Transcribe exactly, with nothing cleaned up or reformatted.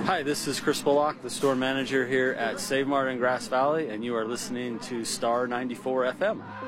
Hi, this is Chris Bullock, the store manager here at Save Mart in Grass Valley, and you are listening to Star ninety-four F M.